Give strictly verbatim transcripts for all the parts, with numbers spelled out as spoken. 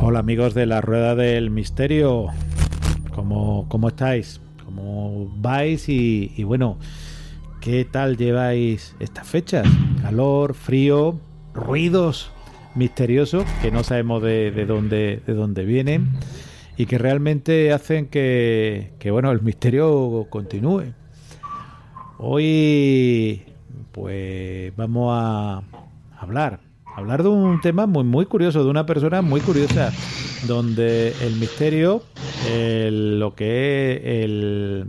Hola amigos de la Rueda del Misterio, ¿cómo, cómo estáis? ¿Cómo vais? Y, y bueno, ¿qué tal lleváis estas fechas? Calor, frío, ruidos misteriosos que no sabemos de, de, dónde, de dónde vienen y que realmente hacen que, que bueno, el misterio continúe. Hoy pues vamos a hablar hablar de un tema muy muy curioso, de una persona muy curiosa, donde el misterio, el, lo que es el,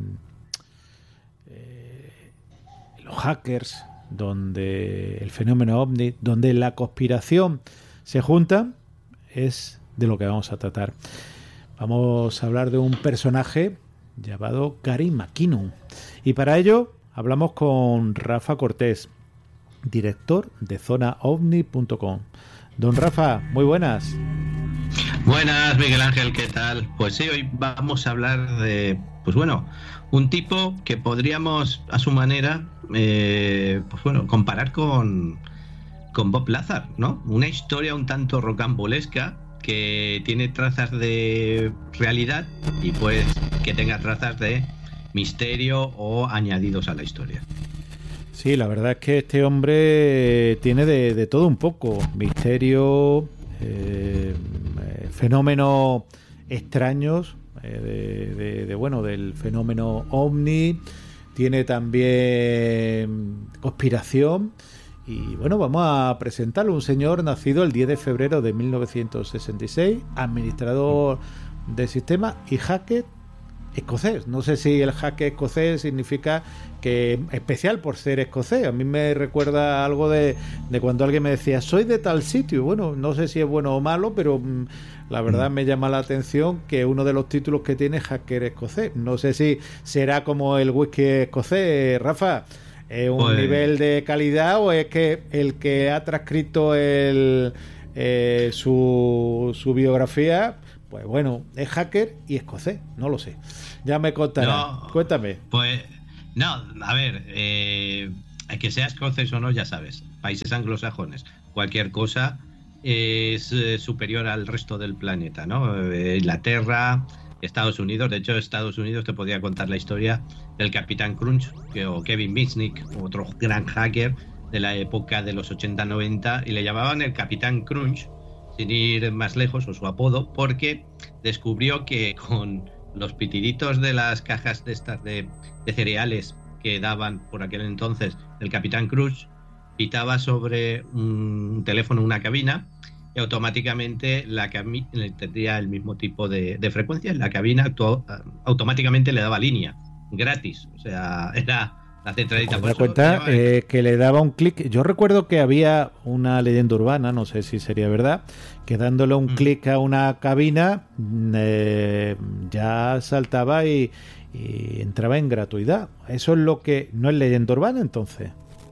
eh, los hackers, donde el fenómeno ovni, donde la conspiración se juntan, es de lo que vamos a tratar. Vamos a hablar de un personaje llamado Gary McKinnon, y para ello hablamos con Rafa Cortés, director de zona ovni punto com. Don Rafa, muy buenas. Buenas, Miguel Ángel, ¿qué tal? Pues sí, hoy vamos a hablar de, pues bueno, un tipo que podríamos, a su manera, eh, pues bueno, comparar con, con Bob Lazar, ¿no? Una historia un tanto rocambolesca que tiene trazas de realidad y pues que tenga trazas de misterio o añadidos a la historia. Sí, la verdad es que este hombre tiene de, de todo un poco. Misterio, eh, fenómenos extraños, eh, de, de, de, bueno, del fenómeno ovni. Tiene también conspiración. Y bueno, vamos a presentarlo. Un señor nacido el diez de febrero de mil novecientos sesenta y seis, administrador de sistemas y hacker escocés. No sé si el hacker escocés significa que especial por ser escocés. A mí me recuerda algo de, de cuando alguien me decía soy de tal sitio. Bueno, no sé si es bueno o malo, pero mmm, la verdad me llama la atención que uno de los títulos que tiene es hacker escocés. No sé si será como el whisky escocés, Rafa. ¿Es un pues... nivel de calidad o es que el que ha transcrito el, eh, su, su biografía, pues bueno, es hacker y escocés? No lo sé. Ya me contará. No, cuéntame. Pues, no, a ver, eh, que sea escocés o no, ya sabes, países anglosajones, cualquier cosa es eh, superior al resto del planeta, ¿no? Eh, Inglaterra, Estados Unidos. De hecho, Estados Unidos te podría contar la historia del Capitán Crunch, que, o Kevin Mitnick, otro gran hacker de la época de los ochenta noventa, y le llamaban el Capitán Crunch, sin ir más lejos, o su apodo, porque descubrió que con los pitiditos de las cajas de estas de, de cereales que daban por aquel entonces el Capitán Crunch, pitaba sobre un teléfono, una cabina, y automáticamente la cabina tendría el mismo tipo de, de frecuencia. La cabina actuó, automáticamente le daba línea, gratis. O sea, era la centralita. ¿Te das cuenta eh, que le daba un clic? Yo recuerdo que había una leyenda urbana, no sé si sería verdad, que dándole un mm. clic a una cabina eh, ya saltaba y, y entraba en gratuidad. Eso es lo que... ¿No es leyenda urbana entonces?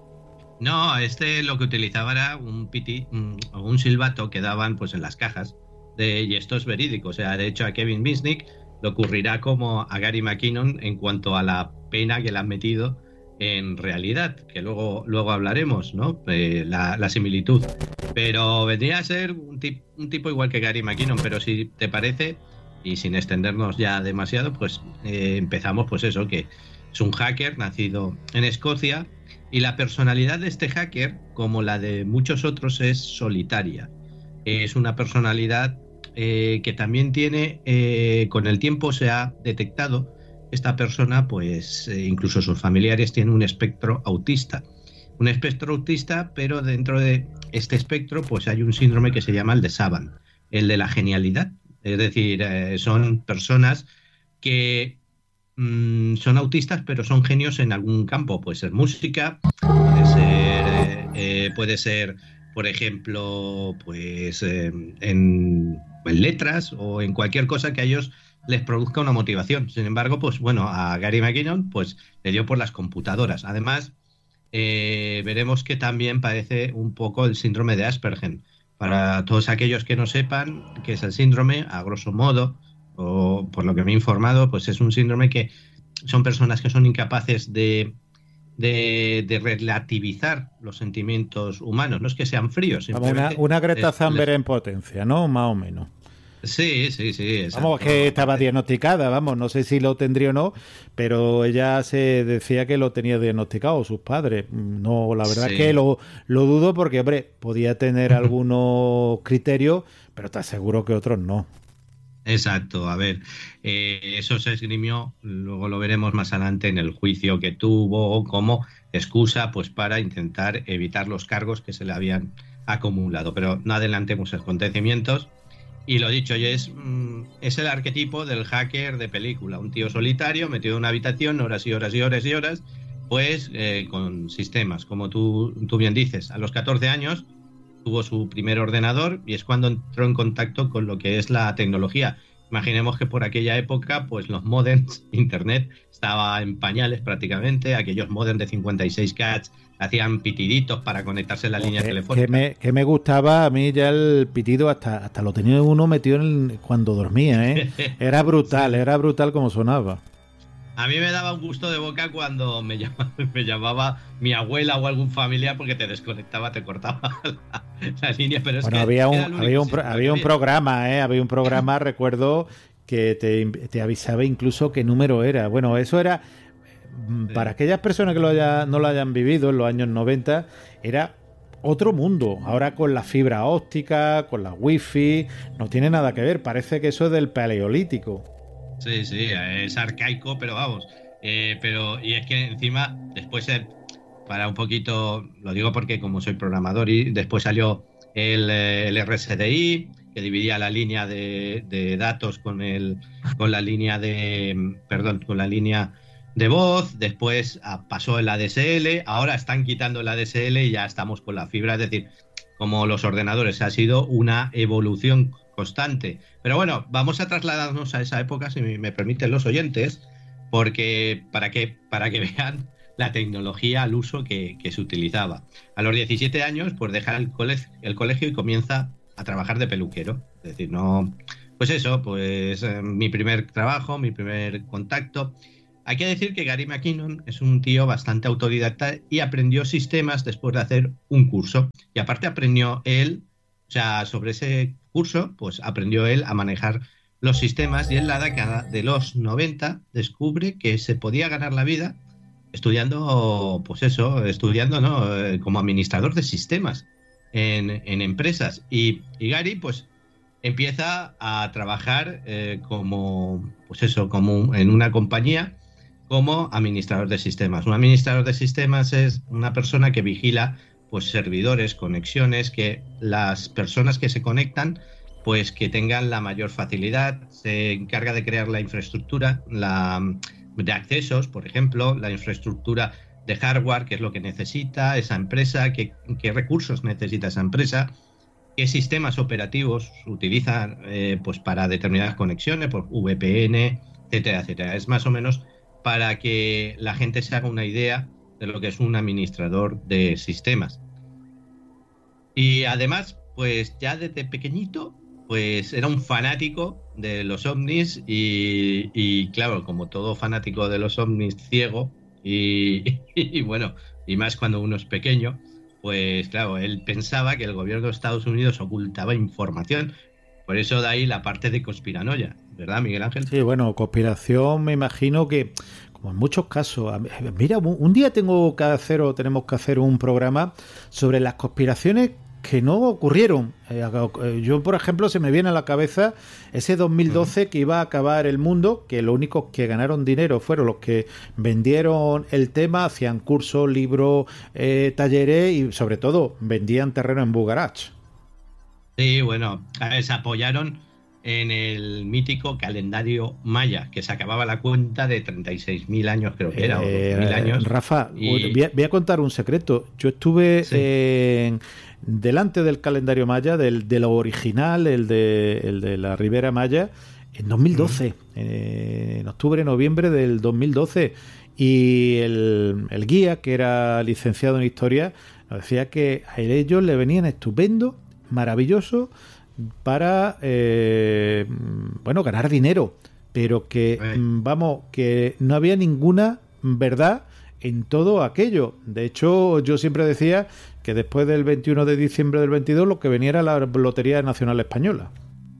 No, este lo que utilizaba era un piti o un, un silbato que daban pues en las cajas de, y esto es verídico. O sea, de hecho a Kevin Mitnick le ocurrirá como a Gary McKinnon en cuanto a la pena que le han metido en realidad, que luego, luego hablaremos, ¿no? Eh, la, la similitud. Pero vendría a ser un, tip, un tipo igual que Gary McKinnon, pero si te parece, y sin extendernos ya demasiado, pues eh, empezamos pues eso, que es un hacker nacido en Escocia, y la personalidad de este hacker, como la de muchos otros, es solitaria. Es una personalidad eh, que también tiene, eh, con el tiempo se ha detectado, esta persona, pues eh, incluso sus familiares tienen un espectro autista. Un espectro autista, pero dentro de este espectro pues hay un síndrome que se llama el de Savant, el de la genialidad. Es decir, eh, son personas que mmm, son autistas, pero son genios en algún campo. Puede ser música, puede ser, eh, eh, puede ser por ejemplo, pues eh, en, en letras o en cualquier cosa que a ellos les produzca una motivación. Sin embargo, pues bueno, a Gary McKinnon pues le dio por las computadoras. Además, eh, veremos que también padece un poco el síndrome de Asperger. Para todos aquellos que no sepan qué es el síndrome, a grosso modo, o por lo que me he informado, pues es un síndrome que son personas que son incapaces de, de, de relativizar los sentimientos humanos. No es que sean fríos. Una, una Greta Thunberg en potencia, ¿no? Más o menos. Sí, sí, sí. Exacto. Vamos, que estaba diagnosticada, vamos, no sé si lo tendría o no, pero ella se decía que lo tenía diagnosticado, sus padres. No, la verdad es que Sí. lo, lo dudo porque, hombre, podía tener algunos criterios, pero te aseguro que otros no. Exacto, a ver, eh, eso se esgrimió, luego lo veremos más adelante en el juicio que tuvo como excusa pues para intentar evitar los cargos que se le habían acumulado, pero no adelantemos acontecimientos. Y lo dicho, y es, mm, es el arquetipo del hacker de película, un tío solitario metido en una habitación horas y horas y horas y horas, pues eh, con sistemas, como tú, tú bien dices, a los catorce años tuvo su primer ordenador y es cuando entró en contacto con lo que es la tecnología. Imaginemos que por aquella época, pues los modems, internet, estaba en pañales prácticamente, aquellos modems de cincuenta y seis K hacían pitiditos para conectarse en la línea Que, que telefónica. me, que me gustaba a mí ya el pitido, hasta, hasta lo tenía uno metido en el- cuando dormía, ¿eh? Era brutal, Sí. era brutal como sonaba. A mí me daba un gusto de boca cuando me llamaba, me llamaba mi abuela o algún familiar porque te desconectaba, te cortaba la, la línea, pero es Bueno, que había era un, el había único un, pro- sistema que había un había. programa, ¿eh? Había un programa, recuerdo, que te, te avisaba incluso qué número era. Bueno, eso era, mm, para Sí. aquellas personas que lo haya, no lo hayan vivido en los años noventa, era otro mundo. Ahora con la fibra óptica, con la wifi, no tiene nada que ver. Parece que eso es del paleolítico. Sí, sí, es arcaico, pero vamos. Eh, pero, y es que encima, después, eh, para un poquito, lo digo porque como soy programador, y después salió el, eh, el R S D I, que dividía la línea de, de datos con el, con la línea de, perdón, con la línea de voz. Después ah, pasó el A D S L, ahora están quitando el A D S L y ya estamos con la fibra. Es decir, como los ordenadores, ha sido una evolución constante. Pero bueno, vamos a trasladarnos a esa época, si me permiten los oyentes, porque para que, para que vean la tecnología al uso que, que se utilizaba. A los diecisiete años, pues deja el colegio, el colegio y comienza a trabajar de peluquero. Es decir, no, pues eso, pues eh, mi primer trabajo, mi primer contacto. Hay que decir que Gary McKinnon es un tío bastante autodidacta y aprendió sistemas después de hacer un curso. Y aparte aprendió él, o sea, sobre ese curso, pues aprendió él a manejar los sistemas y en la década de los noventa descubre que se podía ganar la vida estudiando, pues eso, estudiando, ¿no? Eh, como administrador de sistemas en, en empresas. Y, y Gary, pues empieza a trabajar eh, como, pues eso, como en una compañía como administrador de sistemas. Un administrador de sistemas es una persona que vigila pues servidores, conexiones, que las personas que se conectan pues que tengan la mayor facilidad, se encarga de crear la infraestructura, la de accesos, por ejemplo, la infraestructura de hardware, qué es lo que necesita esa empresa, qué, qué recursos necesita esa empresa, qué sistemas operativos utilizan eh, pues para determinadas conexiones, por V P N, etcétera, etcétera. Es más o menos para que la gente se haga una idea de lo que es un administrador de sistemas. Y además, pues ya desde pequeñito, pues era un fanático de los ovnis y, y claro, como todo fanático de los ovnis ciego y, y bueno, y más cuando uno es pequeño, pues claro, él pensaba que el gobierno de Estados Unidos ocultaba información. Por eso de ahí la parte de conspiranoia, ¿verdad, Miguel Ángel? Sí, bueno, conspiración, me imagino que, como en muchos casos, a- mira, un un día tengo que hacer o tenemos que hacer un programa sobre las conspiraciones que no ocurrieron. Eh, eh, Yo, por ejemplo, se me viene a la cabeza ese dos mil doce que iba a acabar el mundo, que los únicos que ganaron dinero fueron los que vendieron el tema, hacían cursos, libros, eh, talleres y, sobre todo, vendían terreno en Bugarach. Sí, bueno, eh, se apoyaron en el mítico calendario maya, que se acababa la cuenta de treinta y seis mil años, creo que era, o doce mil Eh, años. Rafa, Y voy a, voy a contar un secreto. Yo estuve sí. en- delante del calendario maya, del, de lo original, el de, el de la Ribera Maya, en dos mil doce, Mm. eh, en octubre, noviembre del dos mil doce. Y el, el guía, que era licenciado en historia, nos decía que a ellos le venían estupendo, maravilloso, para eh, bueno, ganar dinero, pero que Eh, mm, vamos, que no había ninguna verdad en todo aquello. De hecho, yo siempre decía que después del veintiuno de diciembre del veintidós lo que venía era la Lotería Nacional Española.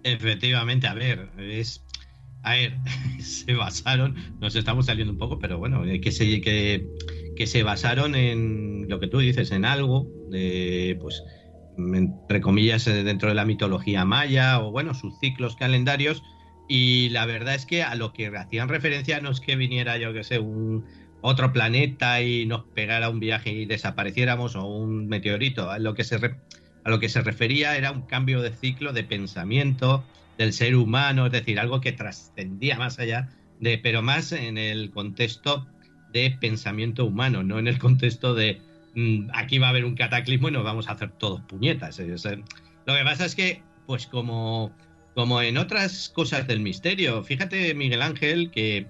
Efectivamente, a ver, es... A ver, se basaron, nos estamos saliendo un poco, pero bueno, eh, que se, que, que se basaron en lo que tú dices, en algo, de, pues, entre comillas, eh, dentro de la mitología maya, o bueno, sus ciclos calendarios, y la verdad es que a lo que hacían referencia no es que viniera, yo que sé, un otro planeta y nos pegara un viaje y desapareciéramos, o un meteorito, a lo que se, re, a lo que se refería era un cambio de ciclo de pensamiento del ser humano, es decir, algo que trascendía más allá de, pero más en el contexto de pensamiento humano, no en el contexto de mmm, aquí va a haber un cataclismo y nos vamos a hacer todos puñetas. O sea, lo que pasa es que, pues como, como en otras cosas del misterio, fíjate, Miguel Ángel, que,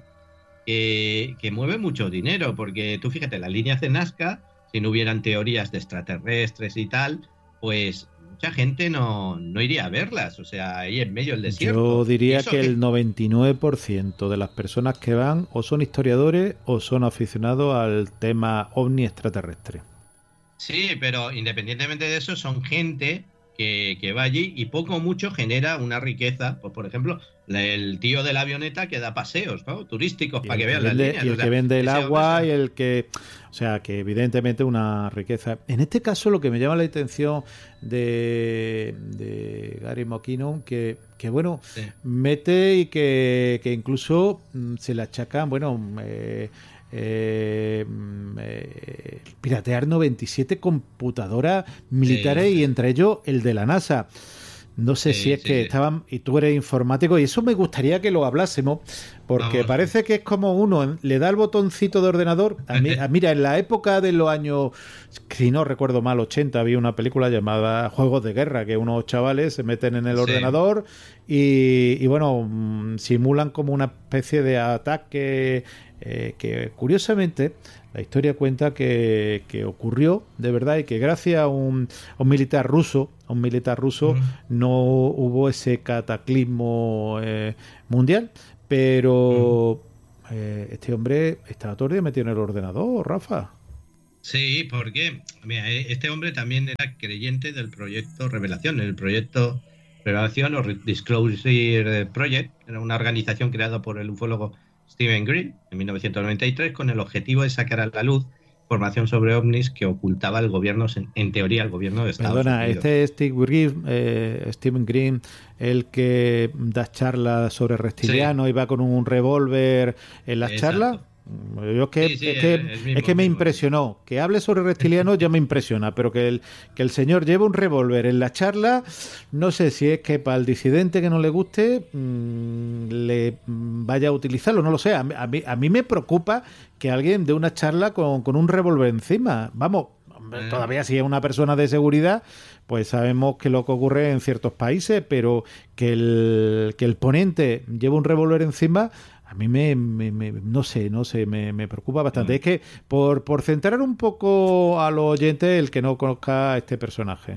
que, que mueve mucho dinero, porque tú fíjate, las líneas de Nazca, si no hubieran teorías de extraterrestres y tal, pues mucha gente no, no iría a verlas, o sea, ahí en medio del desierto. Yo diría que que... el noventa y nueve por ciento de las personas que van o son historiadores o son aficionados al tema ovni extraterrestre. Sí, pero independientemente de eso, son gente que, que va allí y poco o mucho genera una riqueza. Pues, por ejemplo, el tío de la avioneta que da paseos, ¿no?, turísticos para que vean las líneas. Y el o sea, que vende el agua hombre, y el que... O sea, que evidentemente una riqueza. En este caso lo que me llama la atención de, de Gary McKinnon, que, que bueno, sí. mete y que, que incluso se le achacan, bueno... Eh, Eh, eh, piratear noventa y siete computadoras militares sí, sí. y entre ellos el de la NASA. No sé sí, si es sí, que sí. estaban, y tú eres informático, y eso me gustaría que lo hablásemos, porque Vamos. parece que es como uno le da el botoncito de ordenador. A mí, a, mira, en la época de los años, si no recuerdo mal, ochenta, había una película llamada Juegos de Guerra, que unos chavales se meten en el sí. ordenador y, y bueno, simulan como una especie de ataque eh, que curiosamente la historia cuenta que, que ocurrió de verdad y que gracias a un, a un militar ruso, a un militar ruso, uh-huh. no hubo ese cataclismo eh, mundial, pero uh-huh. eh, este hombre estaba todo el día metido en el ordenador, Rafa. Sí, porque mira, este hombre también era creyente del proyecto Revelación, el proyecto Revelación o Disclosure Project, era una organización creada por el ufólogo Stephen Green en mil novecientos noventa y tres con el objetivo de sacar a la luz información sobre ovnis que ocultaba el gobierno, en teoría el gobierno de Estados Perdona, Unidos. Este es Steve Green, eh, Stephen Green, el que da charlas sobre reptilianos sí. y va con un revólver en las Exacto. charlas. Yo es que, sí, sí, es, que, mismo, es que me mismo. impresionó. Que hable sobre reptilianos ya me impresiona, pero que el, que el señor lleve un revólver en la charla, no sé si es que para el disidente que no le guste mmm, le vaya a utilizarlo, no lo sé. A mí, a mí, a mí me preocupa que alguien dé una charla con, con un revólver encima. Vamos, eh. todavía si es una persona de seguridad, pues sabemos que lo que ocurre en ciertos países, pero que el, que el ponente lleve un revólver encima... A mí me, me, me, no sé, no sé, me, me preocupa bastante. Mm. Es que por, por centrar un poco a los oyentes el que no conozca a este personaje.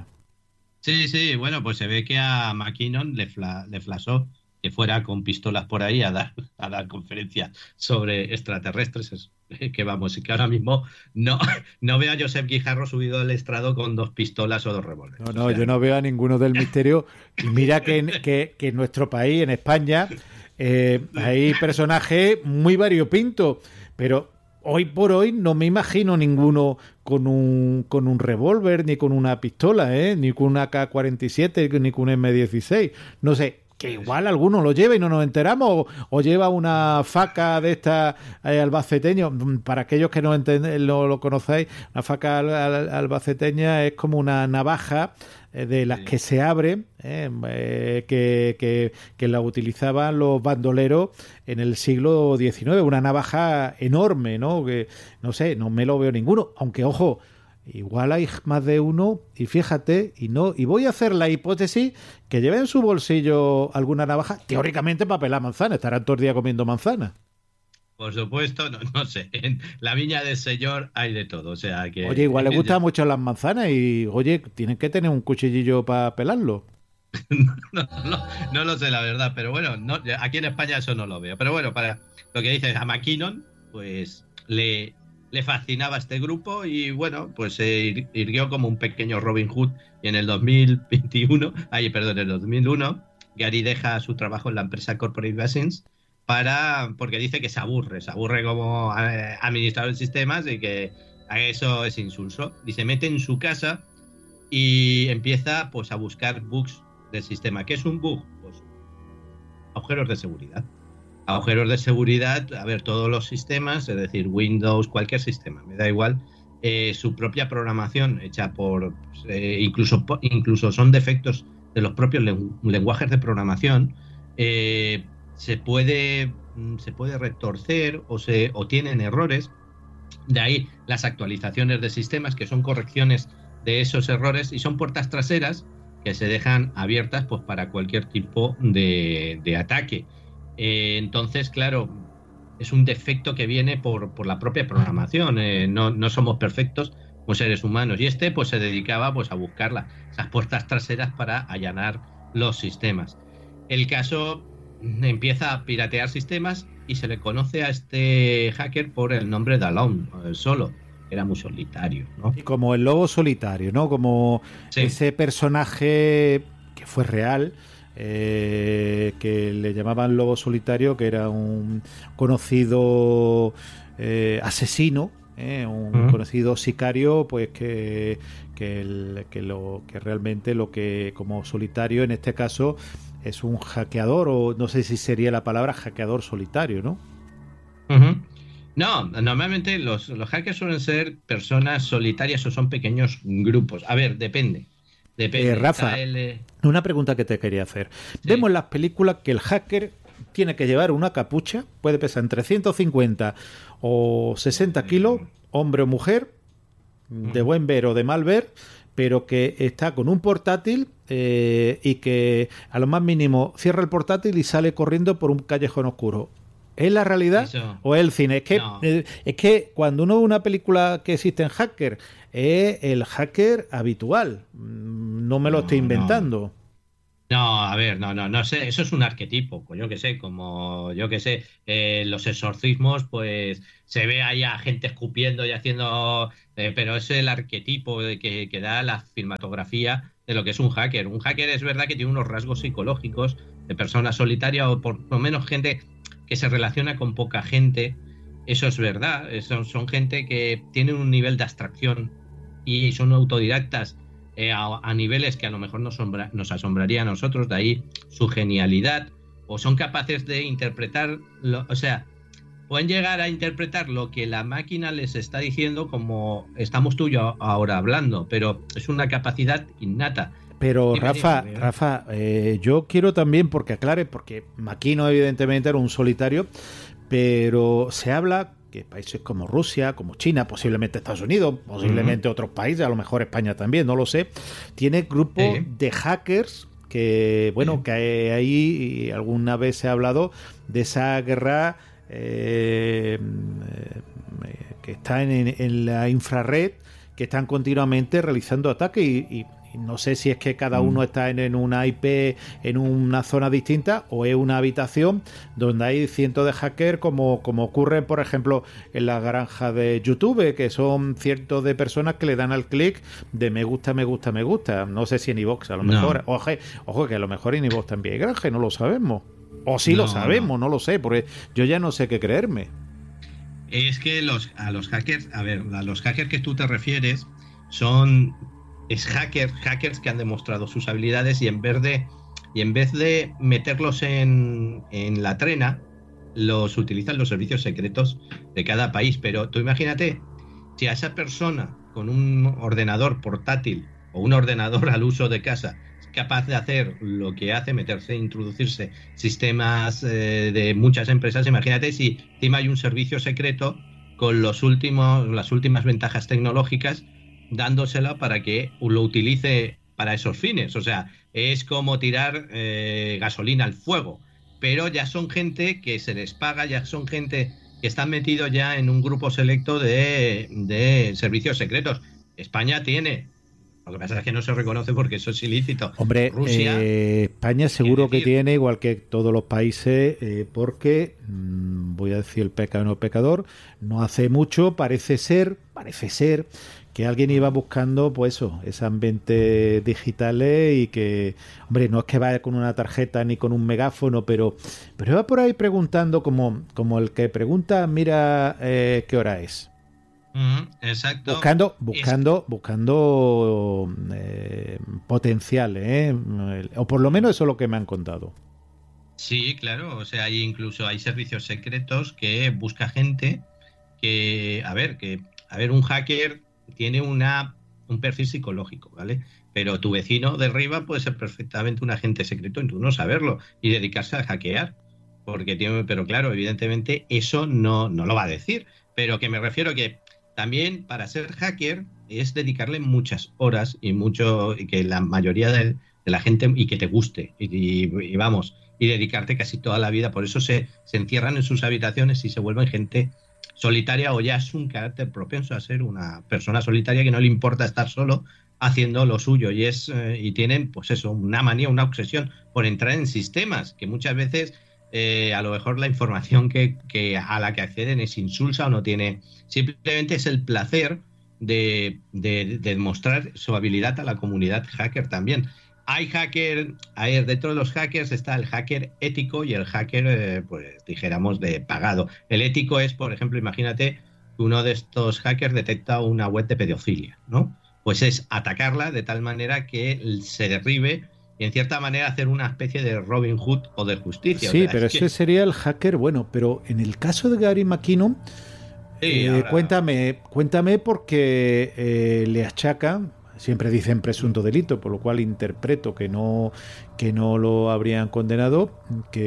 Sí, sí, bueno, pues se ve que a McKinnon le, fla, le flasó que fuera con pistolas por ahí a dar, a dar conferencias sobre extraterrestres. Que vamos, y que ahora mismo no, no veo a Josep Guijarro subido al estrado con dos pistolas o dos revólveres. No, no, o sea, yo no veo a ninguno del misterio. Y mira que en, que, que en nuestro país, en España... Eh, hay personajes muy variopintos, pero hoy por hoy no me imagino ninguno con un con un revólver, ni con una pistola, ¿eh? Ni con una A K cuarenta y siete, ni con un eme dieciséis. No sé, que igual alguno lo lleva y no nos enteramos, o, o lleva una faca de esta eh, albaceteño. Para aquellos que no enten, lo, lo conocéis, una faca al, al, albaceteña es como una navaja de las que se abre, eh, eh, que, que, que la utilizaban los bandoleros en el siglo diecinueve, una navaja enorme, ¿no? Que no sé, no me lo veo ninguno, aunque ojo, igual hay más de uno, y fíjate, y no, y voy a hacer la hipótesis que lleve en su bolsillo alguna navaja, teóricamente para pelar manzana, estarán todo el día comiendo manzana. Por supuesto, no, no sé, en la viña del señor hay de todo, o sea que... Oye, igual le gustan mucho las manzanas y, oye, tienen que tener un cuchillillo para pelarlo. no, no, no, no lo sé, la verdad, pero bueno, no, aquí en España eso no lo veo. Pero bueno, para lo que dices, a McKinnon, pues le, le fascinaba este grupo y bueno, pues se irguió como un pequeño Robin Hood y en el dos mil veintiuno, ay, perdón, en el dos mil uno... Gary deja su trabajo en la empresa Corporate Vaccines para, porque dice que se aburre, se aburre como eh, administrador de sistemas y que eso es insulso. Y se mete en su casa y empieza pues a buscar bugs del sistema. ¿Qué es un bug? Pues agujeros de seguridad. Agujeros de seguridad, a ver, todos los sistemas, es decir, Windows, cualquier sistema, me da igual, eh, su propia programación hecha por, pues, eh, incluso, incluso son defectos de los propios lenguajes de programación, eh, se puede se puede retorcer o, se, o tienen errores. De ahí las actualizaciones de sistemas, que son correcciones de esos errores, y son puertas traseras que se dejan abiertas pues para cualquier tipo de, de ataque. Eh, entonces, claro, es un defecto que viene por, por la propia programación. Eh, no, no somos perfectos como seres humanos. Y este pues se dedicaba pues a buscar esas puertas traseras para allanar los sistemas. El caso empieza a piratear sistemas y se le conoce a este hacker por el nombre de Alone, el solo. Era muy solitario, ¿no? Como el lobo solitario, ¿no? Como sí. Ese personaje que fue real, eh, que le llamaban lobo solitario, que era un conocido eh, asesino, eh, un uh-huh. conocido sicario, pues que que, el, que lo que realmente lo que como solitario en este caso es un hackeador, o no sé si sería la palabra hackeador solitario, ¿no? Uh-huh. No, normalmente los, los hackers suelen ser personas solitarias o son pequeños grupos. A ver, depende. depende. Eh, Rafa, el... una pregunta que te quería hacer. Sí. Vemos en las películas que el hacker tiene que llevar una capucha, puede pesar entre ciento cincuenta o sesenta kilos, hombre o mujer, de buen ver o de mal ver, pero que está con un portátil eh, y que a lo más mínimo cierra el portátil y sale corriendo por un callejón oscuro. ¿Es la realidad Eso. o es el cine? Es que, no. eh, es que cuando uno ve una película que existe en hacker, es el hacker habitual. No me lo no, estoy inventando. No. No, a ver, no, no, no sé, eso es un arquetipo, pues yo qué sé, como yo qué sé, eh, los exorcismos, pues se ve ahí a gente escupiendo y haciendo, eh, pero es el arquetipo de que, que da la cinematografía de lo que es un hacker. Un hacker es verdad que tiene unos rasgos psicológicos de persona solitaria o por lo menos gente que se relaciona con poca gente, eso es verdad, son, son gente que tiene un nivel de abstracción y son autodidactas. Eh, a, a niveles que a lo mejor nos, sombra, nos asombraría a nosotros, de ahí su genialidad, o son capaces de interpretar, lo, o sea, pueden llegar a interpretar lo que la máquina les está diciendo como estamos tú y yo ahora hablando, pero es una capacidad innata. Pero Rafa, dime, Rafa, eh, yo quiero también, porque aclare, porque Makino evidentemente era un solitario, pero se habla que países como Rusia, como China, posiblemente Estados Unidos, posiblemente uh-huh. otros países, a lo mejor España también, no lo sé, tiene grupos sí. de hackers que, bueno, sí. que ahí alguna vez se ha hablado de esa guerra eh, eh, que está en, en la infrarred, que están continuamente realizando ataques y, y no sé si es que cada uno está en, en una I P, en una zona distinta, o es una habitación donde hay cientos de hackers, como, como ocurre, por ejemplo, en la granja de YouTube, que son cientos de personas que le dan al clic de me gusta, me gusta, me gusta. No sé si en iVoox, a lo mejor. No. Ojo, ojo, que a lo mejor en iVoox también hay granja, no lo sabemos. O sí no, lo sabemos, no. no lo sé, porque yo ya no sé qué creerme. Es que los, a los hackers, a ver, a los hackers que tú te refieres son... es hackers, hackers que han demostrado sus habilidades y en vez de, y en vez de meterlos en, en la trena, los utilizan los servicios secretos de cada país. Pero tú imagínate, si a esa persona con un ordenador portátil o un ordenador al uso de casa es capaz de hacer lo que hace, meterse, introducirse sistemas eh, de muchas empresas, imagínate si encima hay un servicio secreto con los últimos, las últimas ventajas tecnológicas, dándosela para que lo utilice para esos fines. O sea, es como tirar eh, gasolina al fuego, pero ya son gente que se les paga, ya son gente que están metidos ya en un grupo selecto de, de servicios secretos. España tiene, lo que pasa es que no se reconoce porque eso es ilícito. Hombre, Rusia, eh, España seguro que tiene, igual que todos los países, eh, porque, mmm, voy a decir el pecado no pecador, no hace mucho parece ser, parece ser que alguien iba buscando, pues eso, esas ambientes digitales y que, hombre, no es que vaya con una tarjeta ni con un megáfono, pero, pero iba por ahí preguntando como, como el que pregunta, mira eh, qué hora es. Mm, exacto. Buscando, buscando, es... buscando eh, potenciales, ¿eh? O por lo menos eso es lo que me han contado. Sí, claro, o sea, hay incluso hay servicios secretos que busca gente que, a ver, que, a ver, un hacker tiene una, un perfil psicológico, ¿vale? Pero tu vecino de arriba puede ser perfectamente un agente secreto y tú no saberlo y dedicarse a hackear, porque tiene, pero claro, evidentemente eso no, no lo va a decir, pero que me refiero que también para ser hacker es dedicarle muchas horas y mucho, y que la mayoría de, de la gente, y que te guste, y, y, y vamos, y dedicarte casi toda la vida, por eso se, se encierran en sus habitaciones y se vuelven gente solitaria, o ya es un carácter propenso a ser una persona solitaria que no le importa estar solo haciendo lo suyo, y es eh, y tienen pues eso, una manía, una obsesión por entrar en sistemas que muchas veces eh, a lo mejor la información que, que a la que acceden es insulsa o no tiene, simplemente es el placer de, de, de demostrar su habilidad a la comunidad hacker también. Hay hacker, hay, dentro de los hackers está el hacker ético y el hacker, eh, pues dijéramos, de pagado. El ético es, por ejemplo, imagínate que uno de estos hackers detecta una web de pedofilia, ¿no? Pues es atacarla de tal manera que se derribe y en cierta manera hacer una especie de Robin Hood o de justicia. Sí, o sea, pero es ese que... sería el hacker bueno, pero en el caso de Gary McKinnon, sí, eh, ahora... cuéntame, cuéntame porque eh, le achacan, siempre dicen presunto delito, por lo cual interpreto que no que no lo habrían condenado,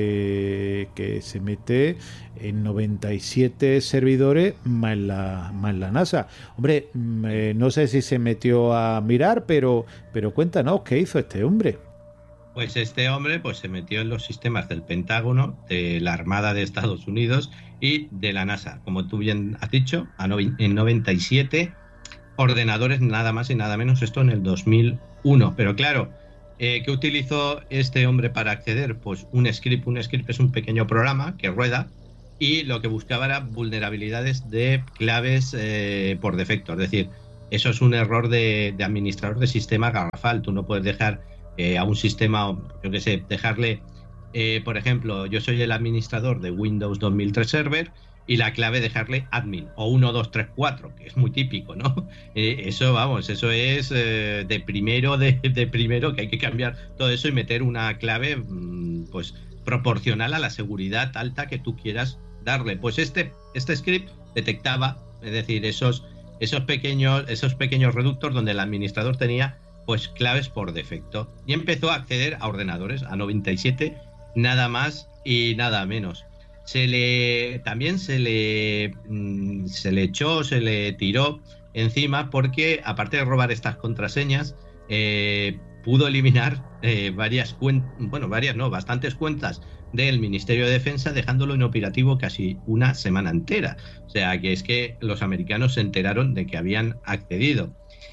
que, que se mete en noventa y siete servidores más en la, más en la NASA. Hombre, eh, no sé si se metió a mirar, pero, pero cuéntanos, ¿qué hizo este hombre? Pues este hombre pues se metió en los sistemas del Pentágono, de la Armada de Estados Unidos y de la NASA. Como tú bien has dicho, a no, en noventa y siete ordenadores, nada más y nada menos, esto en el dos mil uno. Pero claro, eh, ¿qué utilizó este hombre para acceder? Pues un script. Un script es un pequeño programa que rueda y lo que buscaba era vulnerabilidades de claves eh, por defecto. Es decir, eso es un error de, de administrador de sistema garrafal. Tú no puedes dejar eh, a un sistema, yo qué sé, dejarle, eh, por ejemplo, yo soy el administrador de Windows dos mil tres Server y la clave dejarle admin o uno dos tres cuatro, que es muy típico, ¿no? Eh, eso, vamos, eso es eh, de primero, de, de primero, que hay que cambiar todo eso y meter una clave mmm, pues proporcional a la seguridad alta que tú quieras darle. Pues este, este script detectaba, es decir, esos, esos, pequeños, esos pequeños reductos donde el administrador tenía pues claves por defecto y empezó a acceder a ordenadores, a noventa y siete, nada más y nada menos. Se le también se le mmm, se le echó, se le tiró encima porque aparte de robar estas contraseñas eh, pudo eliminar eh, varias cuentas, bueno, varias no, bastantes cuentas del Ministerio de Defensa, dejándolo inoperativo casi una semana entera. O sea, que es que los americanos se enteraron de que habían accedido.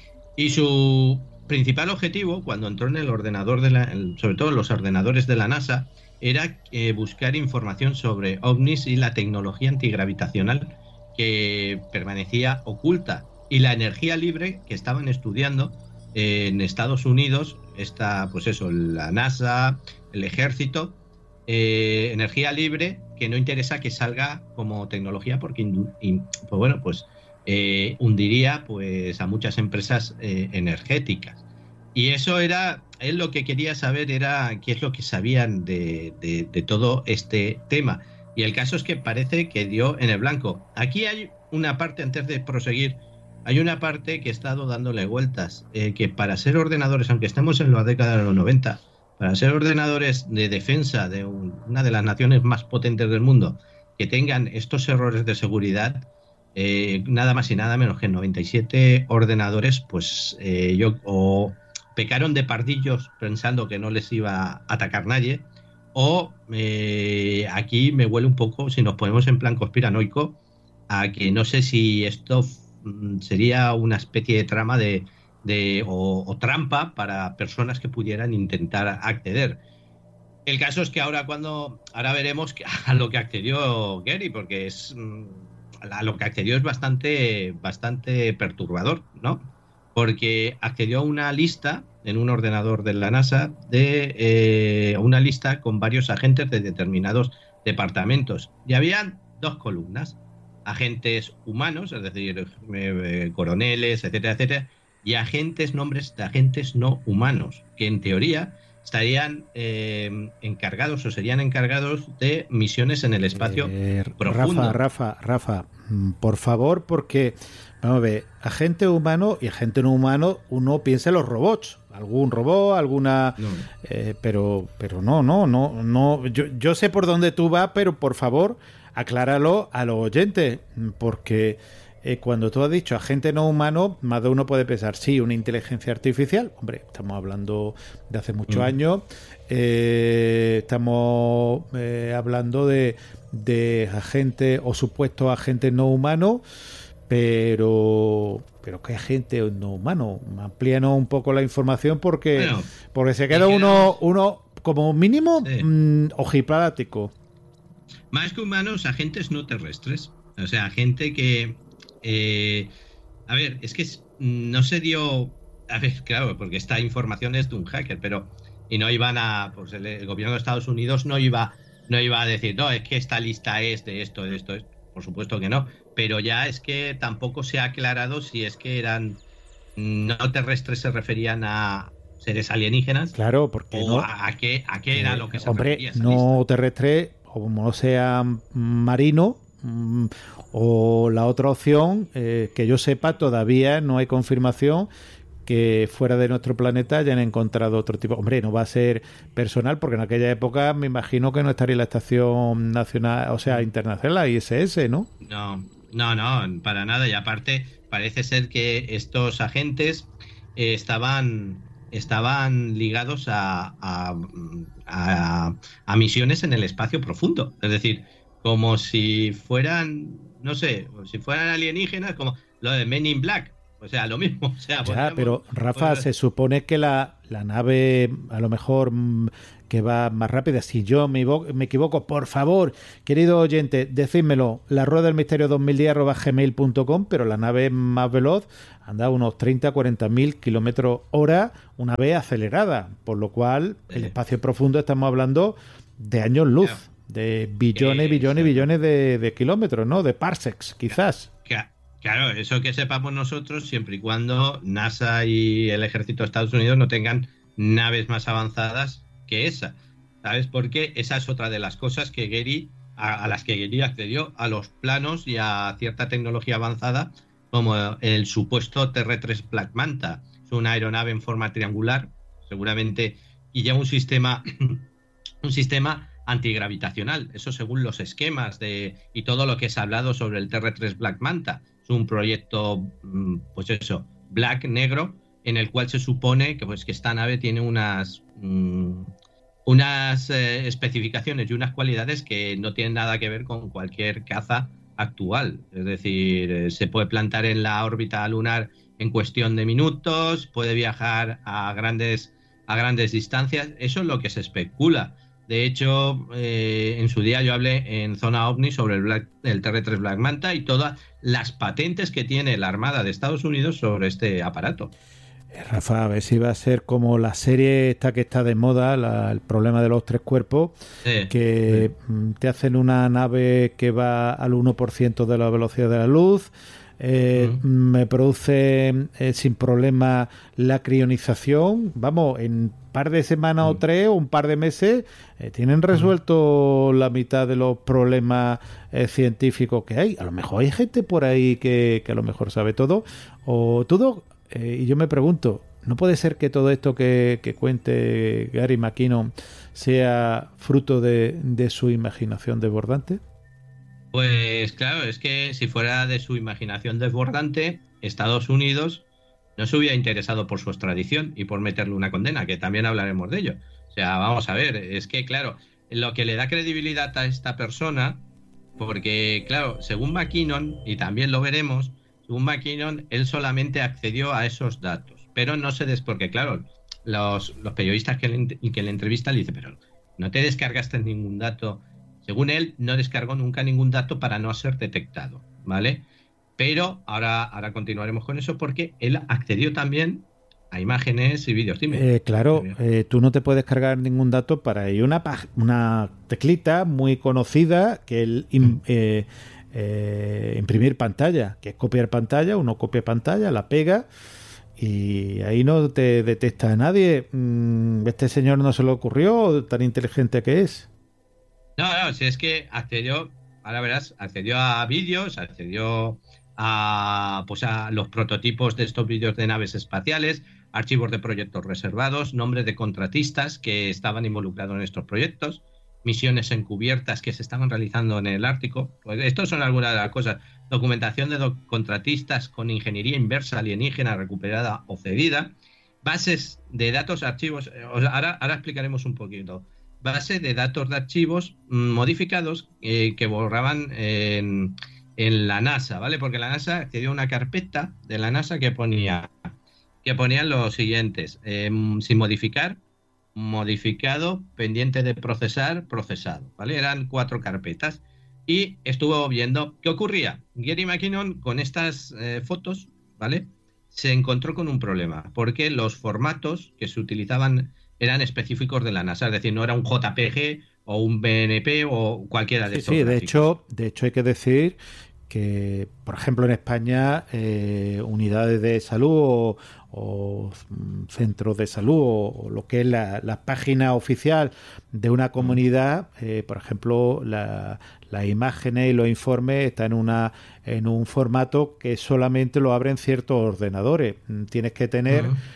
Y su principal objetivo, cuando entró en el ordenador, de la, sobre todo en los ordenadores de la NASA, era eh, buscar información sobre ovnis y la tecnología antigravitacional que permanecía oculta y la energía libre que estaban estudiando eh, en Estados Unidos, esta, pues eso, la NASA, el ejército, eh, energía libre que no interesa que salga como tecnología porque indu- in, pues bueno, pues eh, hundiría pues a muchas empresas eh, energéticas. Y eso era, él lo que quería saber era qué es lo que sabían de, de, de todo este tema. Y el caso es que parece que dio en el blanco. Aquí hay una parte, antes de proseguir, hay una parte que he estado dándole vueltas, eh, que para ser ordenadores, aunque estemos en la década de los noventa, para ser ordenadores de defensa de un, una de las naciones más potentes del mundo, que tengan estos errores de seguridad, eh, nada más y nada menos que noventa y siete ordenadores, pues eh, yo o pecaron de pardillos pensando que no les iba a atacar nadie, o eh, aquí me huele un poco, si nos ponemos en plan conspiranoico, a que no sé si esto mm, sería una especie de trama de, de o, o trampa para personas que pudieran intentar acceder. El caso es que ahora cuando ahora veremos a lo que accedió Gary, porque es a lo que accedió es bastante, bastante perturbador, ¿no? Porque accedió a una lista en un ordenador de la NASA de eh, una lista con varios agentes de determinados departamentos. Y había dos columnas: agentes humanos, es decir, eh, coroneles, etcétera, etcétera, y agentes, nombres de agentes no humanos, que en teoría estarían eh, encargados o serían encargados de misiones en el espacio eh, profundo. Rafa, Rafa, Rafa, por favor, porque vamos a ver, agente humano y agente no humano, uno piensa en los robots, algún robot, alguna, no. Eh, pero, pero no, no, no, no. Yo, yo sé por dónde tú vas, pero por favor, acláralo a los oyentes, porque eh, cuando tú has dicho agente no humano, más de uno puede pensar, sí, una inteligencia artificial. Hombre, estamos hablando de hace muchos mm. años, eh, estamos eh, hablando de, de agentes o supuestos agentes no humanos, pero pero ¿qué agente no humano? Amplíanos un poco la información porque, bueno, porque se queda uno, uno como mínimo sí. mmm, ojiplático. Más que humanos, agentes no terrestres. O sea, gente que... Eh, a ver, es que no se dio... A ver, claro, porque esta información es de un hacker, pero... Y no iban a... Pues el, el gobierno de Estados Unidos no iba, no iba a decir, no, es que esta lista es de esto, de esto, de esto. Por supuesto que no. Pero ya es que tampoco se ha aclarado si es que eran no terrestres, se referían a seres alienígenas. Claro, porque o no, a, a qué, a qué era eh, lo que se hombre, refería esa no lista. Terrestre, o no sea marino, mmm, o la otra opción, eh, que yo sepa, todavía no hay confirmación que fuera de nuestro planeta hayan encontrado otro tipo. Hombre, no va a ser personal, porque en aquella época me imagino que no estaría la estación nacional, o sea, internacional, la I S S, ¿no? No, no, no, para nada. Y aparte, parece ser que estos agentes eh, estaban, estaban ligados a, a, a, a misiones en el espacio profundo. Es decir, como si fueran, no sé, si fueran alienígenas, como lo de Men in Black. O sea, lo mismo. O sea, ya, pero Rafa, pues, se supone que la, la nave a lo mejor mmm, que va más rápida. Si yo me, me equivoco, por favor, querido oyente, decídmelo. La rueda del misterio dos mil diez arroba gmail punto com, pero la nave más veloz anda a unos treinta a cuarenta mil kilómetros hora, una vez acelerada. Por lo cual, sí. El espacio profundo estamos hablando de años luz, yeah. de billones, sí, billones, sí. billones de, de kilómetros, ¿no? De parsecs, quizás. Yeah. Claro, eso que sepamos nosotros, siempre y cuando NASA y el ejército de Estados Unidos no tengan naves más avanzadas que esa, ¿sabes? Porque esa es otra de las cosas que Getty, a, a las que Getty accedió, a los planos y a cierta tecnología avanzada, como el supuesto T R tres Black Manta. Es una aeronave en forma triangular, seguramente, y lleva un sistema, un sistema antigravitacional, eso según los esquemas de y todo lo que se ha hablado sobre el T R tres Black Manta. Es un proyecto, pues eso, black, negro, en el cual se supone que, pues, que esta nave tiene unas, um, unas eh, especificaciones y unas cualidades que no tienen nada que ver con cualquier caza actual. Es decir, eh, se puede plantar en la órbita lunar en cuestión de minutos, puede viajar a grandes, a grandes distancias. Eso es lo que se especula. De hecho, eh, en su día yo hablé en Zona OVNI sobre el, Black, el T R tres Black Manta y todas las patentes que tiene la Armada de Estados Unidos sobre este aparato. Eh, Rafa, a ver si va a ser como la serie esta que está de moda, la, el problema de los tres cuerpos, sí, que sí. te hacen una nave que va al uno por ciento de la velocidad de la luz. Eh, uh-huh. Me produce eh, sin problema la crionización, vamos, en un par de semanas uh-huh. o tres o un par de meses eh, tienen resuelto uh-huh. la mitad de los problemas eh, científicos que hay. A lo mejor hay gente por ahí que, que a lo mejor sabe todo o todo, eh, y yo me pregunto, ¿no puede ser que todo esto que, que cuente Gary McKinnon sea fruto de, de su imaginación desbordante? Pues claro, es que si fuera de su imaginación desbordante, Estados Unidos no se hubiera interesado por su extradición y por meterle una condena, que también hablaremos de ello. O sea, vamos a ver, es que claro, lo que le da credibilidad a esta persona, porque claro, según McKinnon, y también lo veremos, según McKinnon, él solamente accedió a esos datos, pero no se des, porque claro, los, los periodistas que le, que le entrevistan le dicen, pero no te descargaste ningún dato. Según él, no descargó nunca ningún dato para no ser detectado. ¿vale? Pero ahora, ahora continuaremos con eso porque él accedió también a imágenes y vídeos. Dime. Eh, claro, eh, tú no te puedes cargar ningún dato para ello. Una, una teclita muy conocida que es im, eh, eh, imprimir pantalla, que es copiar pantalla. Uno copia pantalla, la pega y ahí no te detecta a nadie. ¿Este señor no se le ocurrió, tan inteligente que es? No, no, si es que accedió, ahora verás, accedió a vídeos, accedió a, pues a los prototipos de estos vídeos de naves espaciales, archivos de proyectos reservados, nombres de contratistas que estaban involucrados en estos proyectos, misiones encubiertas que se estaban realizando en el Ártico. Pues estas son algunas de las cosas. Documentación de do- contratistas con ingeniería inversa alienígena recuperada o cedida. Bases de datos, archivos. eh, Ahora, ahora explicaremos un poquito. Base de datos de archivos mm, modificados eh, que borraban en, en la NASA, ¿vale? Porque la NASA accedió a una carpeta de la NASA que ponía que ponían los siguientes: eh, sin modificar, modificado, pendiente de procesar, procesado, ¿vale? Eran cuatro carpetas y estuvo viendo qué ocurría. Gary McKinnon con estas eh, fotos, ¿vale? Se encontró con un problema porque los formatos que se utilizaban eran específicos de la NASA, es decir, no era un J P G o un B N P o cualquiera de Sí, estos sí, de gráficos. hecho, de hecho hay que decir que, por ejemplo, en España, eh, unidades de salud o, o centros de salud o, o lo que es la, la página oficial de una comunidad, eh, por ejemplo, la, las imágenes y los informes están en una en un formato que solamente lo abren ciertos ordenadores. Tienes que tener Uh-huh.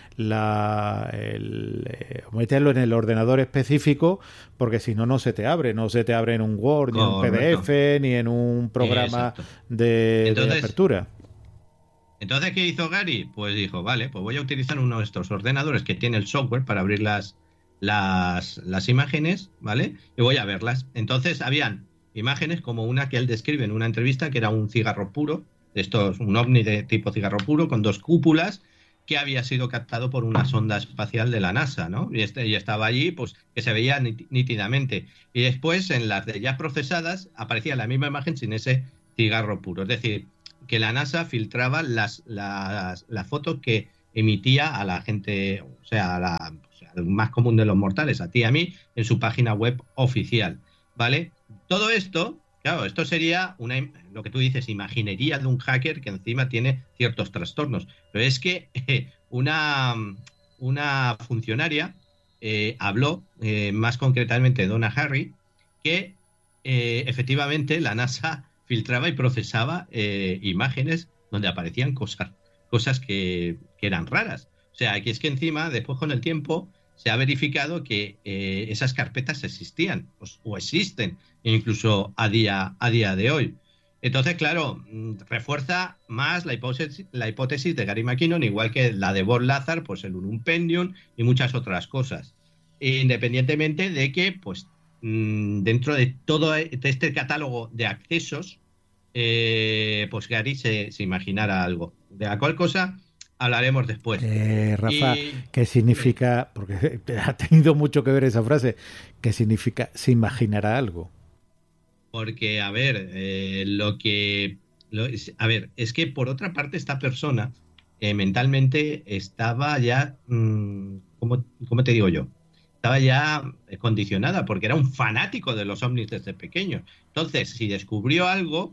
la el, eh, meterlo en el ordenador específico porque si no no se te abre, no se te abre en un Word, ni en un P D Correcto. F, ni en un programa Exacto. de, de Entonces, apertura. Entonces, ¿qué hizo Gary? Pues dijo, vale, pues voy a utilizar uno de estos ordenadores que tiene el software para abrir las, las, las imágenes, ¿vale? Y voy a verlas. Entonces, habían imágenes como una que él describe en una entrevista, que era un cigarro puro, de estos, un ovni de tipo cigarro puro, con dos cúpulas, que había sido captado por una sonda espacial de la NASA, ¿no? Y, este, y estaba allí, pues, que se veía nítidamente. Y después, en las de ya procesadas, aparecía la misma imagen sin ese cigarro puro. Es decir, que la NASA filtraba las, las, las fotos que emitía a la gente, o sea, a la, o sea, al más común de los mortales, a ti y a mí, en su página web oficial, ¿vale? Todo esto, claro, esto sería una, lo que tú dices, imaginería de un hacker que encima tiene ciertos trastornos. Pero es que eh, una, una funcionaria eh, habló, eh, más concretamente Donna Harry, que eh, efectivamente la NASA filtraba y procesaba eh, imágenes donde aparecían cosas, cosas que, que eran raras. O sea, que es que encima, después con el tiempo, se ha verificado que eh, esas carpetas existían o, o existen, incluso a día, a día de hoy. Entonces, claro, refuerza más la hipótesis, la hipótesis de Gary McKinnon, igual que la de Bob Lazar, pues el Unumpendium y muchas otras cosas. Independientemente de que, pues, dentro de todo este catálogo de accesos, eh, pues Gary se, se imaginara algo. De la cual cosa hablaremos después. Eh, Rafa, Y ¿qué significa? Porque ha tenido mucho que ver esa frase. ¿Qué significa se imaginará algo? porque, a ver, eh, lo que... Lo, a ver, es que por otra parte esta persona eh, mentalmente estaba ya... Mmm, ¿cómo, ¿Cómo te digo yo? Estaba ya condicionada porque era un fanático de los ovnis desde pequeño. Entonces, si descubrió algo,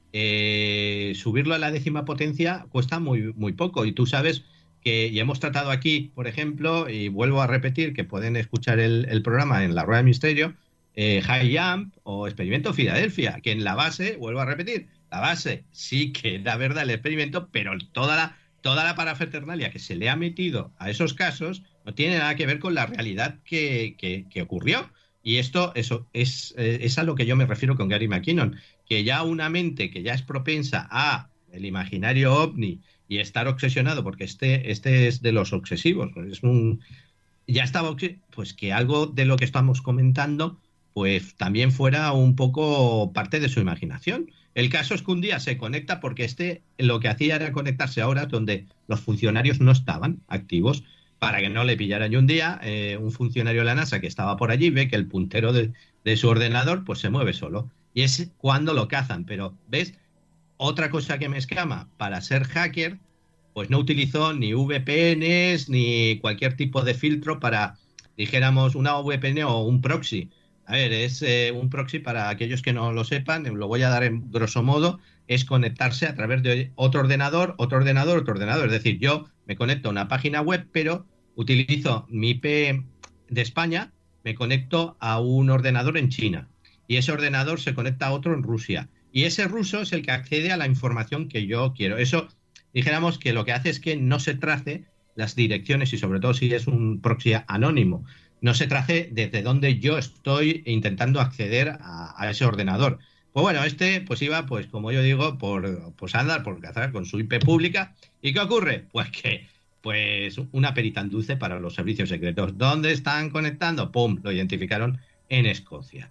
eh, subirlo a la décima potencia cuesta muy, muy poco. Y tú sabes que ya hemos tratado aquí, por ejemplo, y vuelvo a repetir que pueden escuchar el, el programa en la Rueda de Misterio, eh, High Jump o Experimento Filadelfia, que en la base, vuelvo a repetir, la base sí que da verdad el experimento, pero toda la, toda la parafernalia que se le ha metido a esos casos no tiene nada que ver con la realidad que, que, que ocurrió. Y esto eso es, es a lo que yo me refiero con Gary McKinnon, que ya una mente que ya es propensa a el imaginario ovni y estar obsesionado, porque este, este es de los obsesivos, es un, ya estaba, pues que algo de lo que estamos comentando, pues también fuera un poco parte de su imaginación. El caso es que un día se conecta porque este lo que hacía era conectarse a horas donde los funcionarios no estaban activos, para que no le pillaran. Y un día, eh, un funcionario de la NASA que estaba por allí ve que el puntero de, de su ordenador pues se mueve solo. Y es cuando lo cazan. Pero, ¿ves? otra cosa que me escama, para ser hacker, pues no utilizo ni V P Ns ni cualquier tipo de filtro para, dijéramos, una V P N o un proxy. A ver, es eh, un proxy, para aquellos que no lo sepan, lo voy a dar en grosso modo, es conectarse a través de otro ordenador, otro ordenador, otro ordenador. Es decir, yo me conecto a una página web, pero utilizo mi I P de España, me conecto a un ordenador en China y ese ordenador se conecta a otro en Rusia. Y ese ruso es el que accede a la información que yo quiero. Eso, dijéramos que lo que hace es que no se trace las direcciones, y sobre todo si es un proxy anónimo, no se trace desde donde yo estoy intentando acceder a, a ese ordenador. Pues bueno, este pues iba, pues como yo digo, por pues andar, por cazar con su I P pública. ¿Y qué ocurre? Pues que pues una perita en dulce para los servicios secretos. ¿Dónde están conectando? ¡Pum! Lo identificaron en Escocia.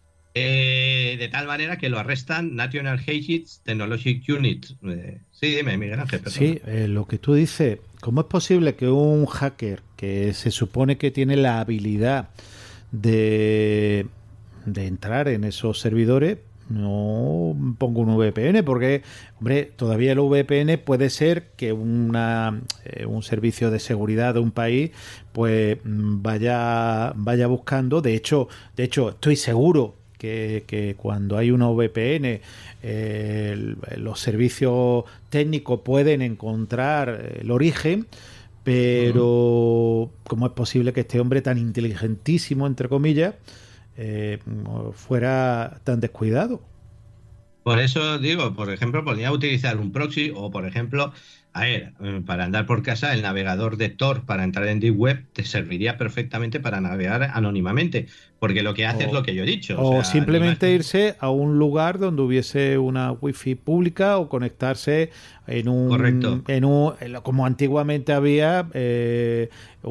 Eh, de tal manera que lo arrestan National Heritage Technology Unit. Eh, sí, dime, Miguel Ángel. Perdón. Sí, eh, lo que tú dices, ¿cómo es posible que un hacker que se supone que tiene la habilidad de, de entrar en esos servidores no ponga un V P N? Porque, hombre, todavía el V P N puede ser que una, eh, un servicio de seguridad de un país pues vaya, vaya buscando. De hecho, de hecho, estoy seguro Que, que cuando hay una V P N eh, el, los servicios técnicos pueden encontrar el origen, pero uh-huh. ¿cómo es posible que este hombre tan inteligentísimo, entre comillas, eh, fuera tan descuidado? Por eso digo, por ejemplo, podría utilizar un proxy o, por ejemplo, a ver, para andar por casa, el navegador de Tor para entrar en Deep Web te serviría perfectamente para navegar anónimamente, porque lo que hace o, es lo que yo he dicho. O, o sea, simplemente imagen... irse a un lugar donde hubiese una wifi pública o conectarse en un... Correcto. En un como antiguamente había eh,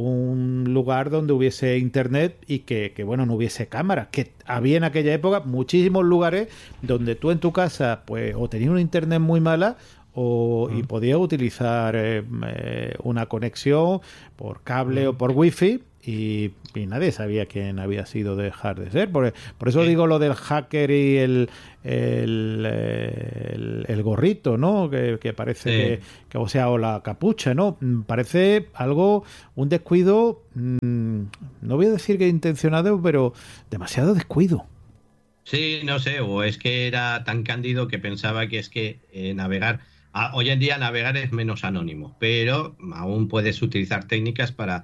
un lugar donde hubiese internet y que, que, bueno, no hubiese cámaras, que había en aquella época muchísimos lugares donde tú en tu casa pues o tenías una internet muy mala O, y podía utilizar eh, eh, una conexión por cable o por wifi y, y nadie sabía quién había sido, dejar de ser. Por, por eso digo lo del hacker y el, el, el, el gorrito, ¿no? Que, que parece sí. que, que, o sea, o la capucha, ¿no? Parece algo, un descuido, mmm, no voy a decir que intencionado, pero demasiado descuido. Sí, no sé, o es que era tan cándido que pensaba que es que eh, navegar... Ah, hoy en día navegar es menos anónimo, pero aún puedes utilizar técnicas para,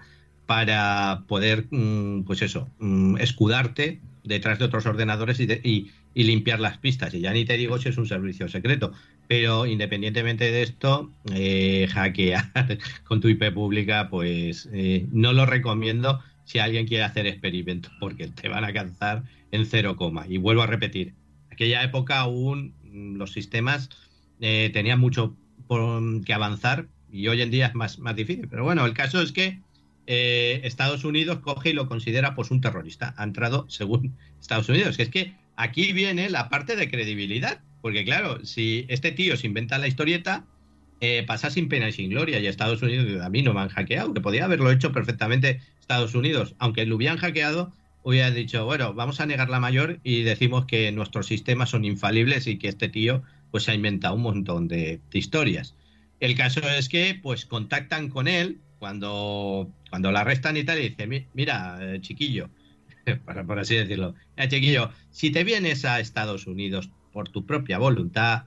para poder, mmm, pues eso, mmm, escudarte detrás de otros ordenadores y, de, y, y limpiar las pistas. Y ya ni te digo si es un servicio secreto, pero independientemente de esto, eh, hackear con tu I P pública, pues eh, no lo recomiendo si alguien quiere hacer experimentos, porque te van a cazar en cero coma. Y vuelvo a repetir, en aquella época aún los sistemas eh, tenían mucho por, que avanzar y hoy en día es más, más difícil. Pero bueno, el caso es que eh, Estados Unidos coge y lo considera pues un terrorista. Ha entrado según Estados Unidos. Que es que aquí viene la parte de credibilidad. Porque claro, si este tío se inventa la historieta, eh, pasa sin pena y sin gloria. Y Estados Unidos, a mí no me han hackeado, que podía haberlo hecho perfectamente Estados Unidos. Aunque lo hubieran hackeado, hubiera dicho, bueno, vamos a negar la mayor y decimos que nuestros sistemas son infalibles y que este tío pues se ha inventado un montón de, de historias. El caso es que pues contactan con él cuando, cuando la arrestan y tal, y dice, mira, chiquillo, por, por así decirlo, mira, chiquillo, si te vienes a Estados Unidos por tu propia voluntad,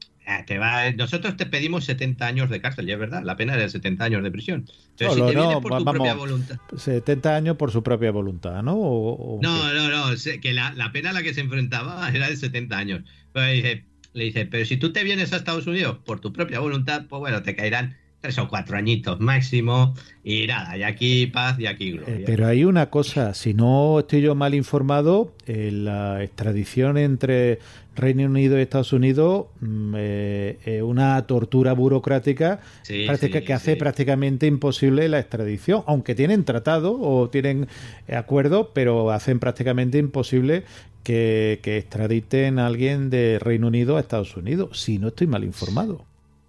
te va, nosotros te pedimos setenta años de cárcel, ya es verdad, la pena era setenta años de prisión. Pero Solo, si te no, vienes por tu vamos, propia voluntad. setenta años por su propia voluntad, ¿no? O, o no, no, no, que la, la pena a la que se enfrentaba era de setenta años. Pero le dice, le dice, pero si tú te vienes a Estados Unidos por tu propia voluntad, pues bueno, te caerán tres o cuatro añitos máximo y nada, y aquí paz y aquí gloria. Eh, pero hay una cosa, si no estoy yo mal informado, eh, la extradición entre Reino Unido y Estados Unidos es eh, una tortura burocrática sí, práctica, sí, que hace sí. prácticamente imposible la extradición, aunque tienen tratado o tienen acuerdo, pero hacen prácticamente imposible que, que extraditen a alguien de Reino Unido a Estados Unidos, si no estoy mal informado.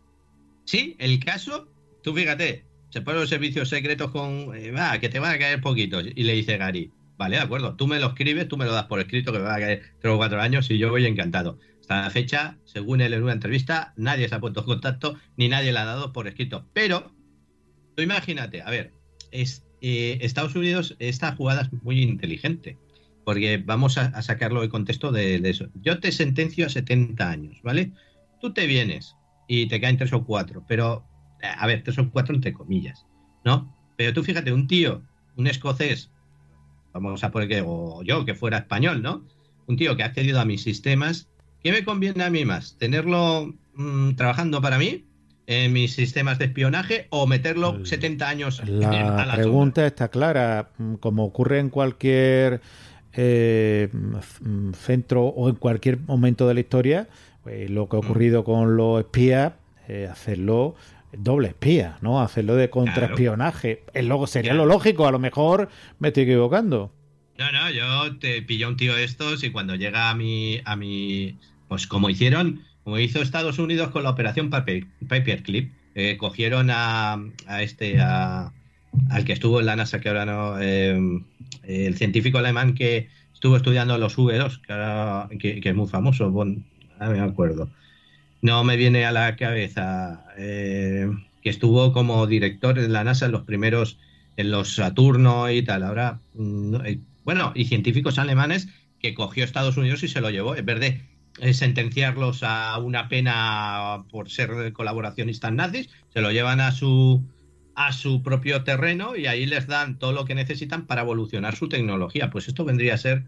Sí, el caso, tú fíjate, se ponen los servicios secretos con, eh, va, que te van a caer poquitos, y le dice Gary, vale, de acuerdo, tú me lo escribes, tú me lo das por escrito, que me va a caer tres o cuatro años y yo voy encantado. Hasta la fecha, según él en una entrevista, nadie se ha puesto en contacto ni nadie le ha dado por escrito. Pero, tú imagínate, a ver, es, eh, Estados Unidos, esta jugada es muy inteligente, porque vamos a, a sacarlo de contexto de, de eso. Yo te sentencio a setenta años, ¿vale? Tú te vienes y te caen tres o cuatro, pero, a ver, tres o cuatro entre comillas, ¿no? Pero tú fíjate, un tío, un escocés, vamos a poner que, o yo, que fuera español, ¿no? Un tío que ha accedido a mis sistemas, ¿qué me conviene a mí más? ¿Tenerlo mmm, trabajando para mí en mis sistemas de espionaje o meterlo setenta años la a la pregunta sombra? Está clara, como ocurre en cualquier eh, centro o en cualquier momento de la historia, pues lo que ha ocurrido mm. con los espías, eh, hacerlo doble espía, ¿no? Hacerlo de contraespionaje. Claro. Es lo, sería claro. lo lógico, a lo mejor me estoy equivocando. No, no, yo te pillo un tío de estos y cuando llega a mi, a mi, pues como hicieron, como hizo Estados Unidos con la operación Paper, Paperclip, eh, cogieron a, a este, a, al que estuvo en la NASA, que ahora no, eh, el científico alemán que estuvo estudiando los V dos, que, ahora, que, que es muy famoso, bon, no me acuerdo, no me viene a la cabeza, eh, que estuvo como director de la NASA en los primeros, en los Saturno y tal, ahora, no, eh, bueno, y científicos alemanes que cogió Estados Unidos y se lo llevó, en vez de eh, sentenciarlos a una pena por ser colaboracionistas nazis, se lo llevan a su a su propio terreno y ahí les dan todo lo que necesitan para evolucionar su tecnología. Pues esto vendría a ser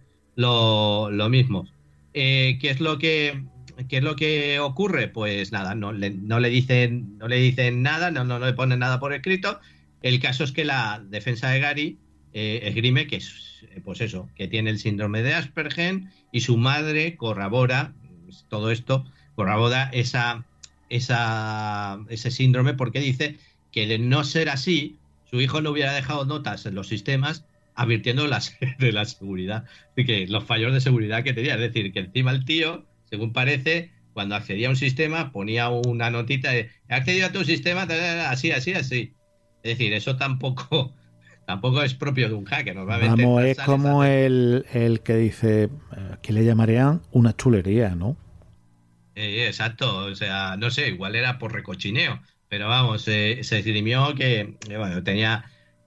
lo, lo mismo. Eh, ¿qué es lo que qué es lo que ocurre? Pues nada, no le, no le dicen no le dicen nada, no, no, no le ponen nada por escrito. El caso es que la defensa de Gary eh, esgrime que es, pues eso, que tiene el síndrome de Asperger y su madre corrobora todo esto, corrobora esa, esa, ese síndrome porque dice que de no ser así, su hijo no hubiera dejado notas en los sistemas advirtiendo las, de la seguridad, de que los fallos de seguridad que tenía. Es decir, que encima el tío, según parece, cuando accedía a un sistema ponía una notita de he accedido a tu sistema, así, así, así. Es decir, eso tampoco tampoco es propio de un hacker. Normalmente Vamos, es como el, el que dice, aquí le llamarían una chulería, ¿no? Eh, exacto, o sea, no sé, igual era por recochineo, pero vamos, eh, se esgrimió que, eh, bueno, tenía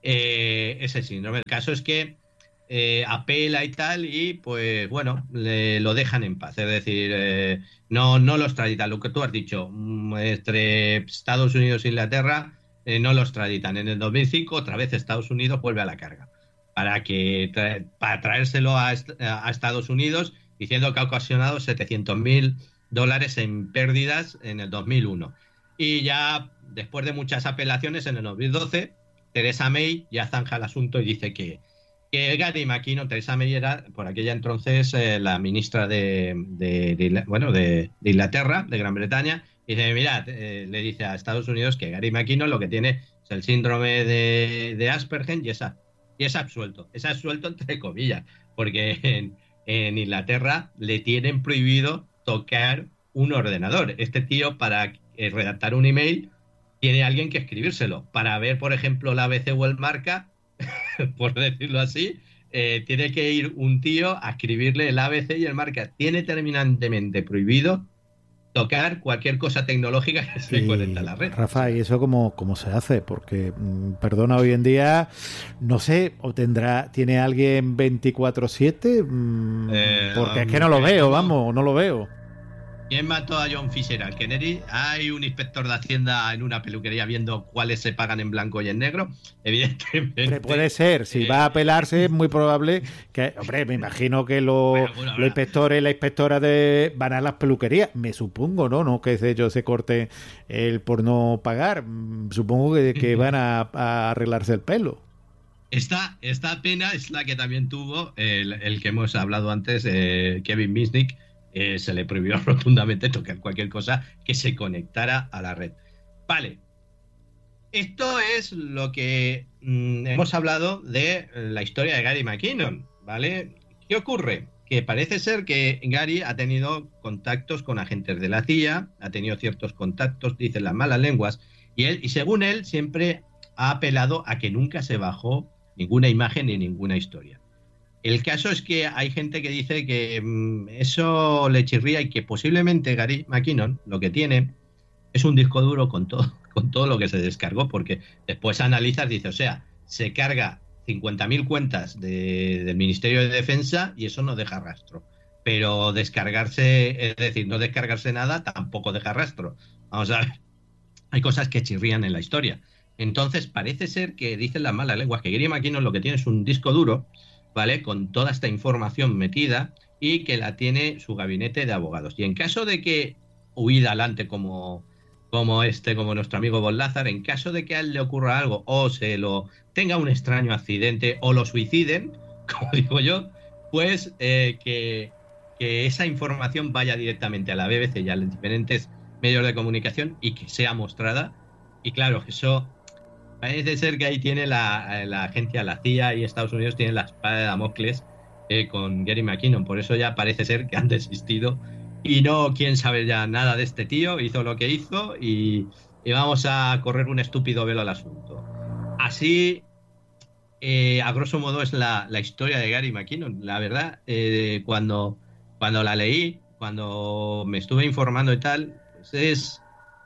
eh, ese síndrome. El caso es que eh, apela y tal y, pues, bueno, le, lo dejan en paz. Es decir, eh, no, no lo extraditan. Lo que tú has dicho, entre Estados Unidos e Inglaterra, Eh, no lo extraditan. En el dos mil cinco otra vez Estados Unidos vuelve a la carga para que tra- para traérselo a, est- a Estados Unidos diciendo que ha ocasionado setecientos mil dólares en pérdidas en el dos mil uno y ya después de muchas apelaciones en el dos mil doce Theresa May ya zanja el asunto y dice que, que Gary McKinnon, Theresa May era por aquella entonces eh, la ministra de, de, de, bueno, de, de Inglaterra, de Gran Bretaña. Y dice, mirad, eh, le dice a Estados Unidos que Gary McKinnon lo que tiene es el síndrome de, de Asperger y es, y es absuelto. Es absuelto entre comillas, porque en, en Inglaterra le tienen prohibido tocar un ordenador. Este tío, para eh, redactar un email, tiene alguien que escribírselo. Para ver, por ejemplo, la A B C o el Marca, por decirlo así, eh, tiene que ir un tío a escribirle el A B C y el Marca. Tiene terminantemente prohibido tocar cualquier cosa tecnológica que se conecte a la red. Rafa, ¿y eso cómo, cómo se hace? Porque, perdona, hoy en día, no sé, o tendrá, ¿tiene alguien veinticuatro siete? Eh, Porque es que no lo veo, vamos, no lo veo. ¿Quién mató a John Fisher? ¿Al Kennedy? ¿Hay un inspector de Hacienda en una peluquería viendo cuáles se pagan en blanco y en negro? Evidentemente. Hombre, puede ser. Si eh, va a apelarse, es muy probable que... Hombre, me imagino que lo, bueno, bueno, los inspectores, la inspectora de van a las peluquerías. Me supongo, ¿no? No que ellos se corten el por no pagar. Supongo que, que van a, a arreglarse el pelo. Esta, esta pena es la que también tuvo el, el que hemos hablado antes, eh, Kevin Mitnick. Eh, se le prohibió rotundamente tocar cualquier cosa que se conectara a la red. Vale. Esto es lo que mmm, hemos hablado de la historia de Gary McKinnon, ¿vale? ¿Qué ocurre? Que parece ser que Gary ha tenido contactos con agentes de la C I A, ha tenido ciertos contactos, dicen las malas lenguas, y él, y según él, siempre ha apelado a que nunca se bajó ninguna imagen ni ninguna historia. El caso es que hay gente que dice que mm, eso le chirría y que posiblemente Gary McKinnon lo que tiene es un disco duro con todo, con todo lo que se descargó, porque después analizas, dice, o sea, se carga cincuenta mil cuentas de, del Ministerio de Defensa y eso no deja rastro. Pero descargarse, es decir, no descargarse nada, tampoco deja rastro. Vamos a ver, hay cosas que chirrían en la historia. Entonces, parece ser que dicen las malas lenguas que Gary McKinnon lo que tiene es un disco duro, ¿vale? Con toda esta información metida y que la tiene su gabinete de abogados. Y en caso de que huida adelante como, como este, como nuestro amigo Bob Lazar, en caso de que a él le ocurra algo o se lo tenga un extraño accidente o lo suiciden, como digo yo, pues eh, que, que esa información vaya directamente a la B B C y a los diferentes medios de comunicación y que sea mostrada. Y claro, eso parece ser que ahí tiene la, la agencia, la C I A y Estados Unidos tienen la espada de Damocles eh, con Gary McKinnon. Por eso ya parece ser que han desistido y no quieren saber ya nada de este tío. Hizo lo que hizo y, y vamos a correr un estúpido velo al asunto. Así, eh, a grosso modo, es la, la historia de Gary McKinnon. La verdad, eh, cuando, cuando la leí, cuando me estuve informando y tal, pues es...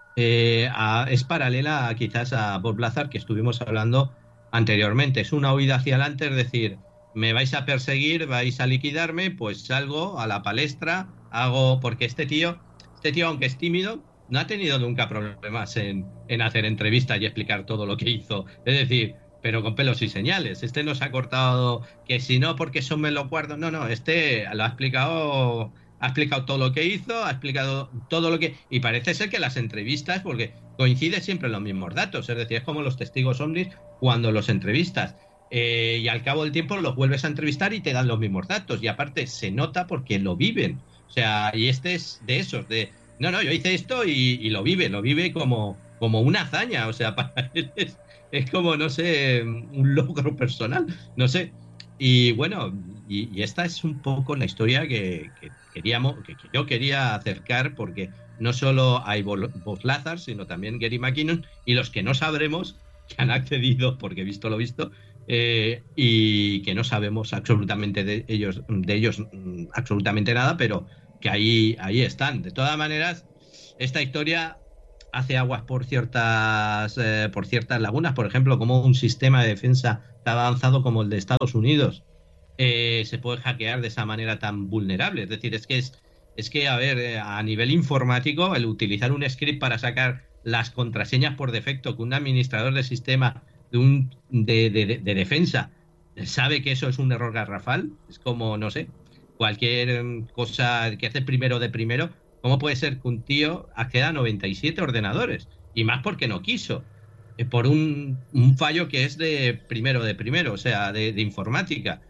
Eh, a, es paralela a, quizás a Bob Lazar que estuvimos hablando anteriormente. Es una huida hacia adelante, es decir, me vais a perseguir, vais a liquidarme, pues salgo a la palestra, hago, porque este tío, este tío aunque es tímido, no ha tenido nunca problemas en, en hacer entrevistas y explicar todo lo que hizo. Es decir, pero con pelos y señales. Este no se ha cortado que si no, porque eso me lo guardo. No, no, este lo ha explicado... Ha explicado todo lo que hizo, ha explicado todo lo que... Y parece ser que las entrevistas, porque coincide siempre en los mismos datos, es decir, es como los testigos ovnis cuando los entrevistas. Eh, y al cabo del tiempo los vuelves a entrevistar y te dan los mismos datos. Y aparte se nota porque lo viven. O sea, y este es de esos, de... No, no, yo hice esto y, y lo vive, lo vive como, como una hazaña. O sea, para él es, es como, no sé, un logro personal, no sé. Y bueno, y, y esta es un poco la historia que, que queríamos, que, que yo quería acercar, porque no solo hay Bob Lazar, sino también Gary McKinnon, y los que no sabremos, que han accedido, porque he visto lo visto, eh, y que no sabemos absolutamente de ellos, de ellos absolutamente nada, pero que ahí, ahí están. De todas maneras, esta historia hace aguas por ciertas, eh, por ciertas lagunas, por ejemplo, como un sistema de defensa tan avanzado como el de Estados Unidos eh, se puede hackear de esa manera tan vulnerable. Es decir, es que es, es que, a ver, eh, a nivel informático, el utilizar un script para sacar las contraseñas por defecto que un administrador de sistema de, un, de, de, de defensa sabe que eso es un error garrafal, es como, no sé, cualquier cosa que hace primero de primero. ¿Cómo puede ser que un tío acceda a noventa y siete ordenadores? Y más porque no quiso, eh, por un, un fallo que es de primero de primero, o sea, de, de informática.